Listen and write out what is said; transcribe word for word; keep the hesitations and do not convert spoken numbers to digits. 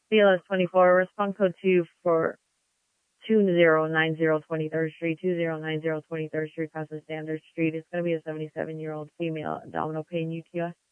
B L S twenty-four, respond code two for two zero nine zero twenty-third Street, two zero nine zero twenty-third Street, Casa Standard Street. It's going to be a seventy-seven-year-old female, abdominal pain, U T I.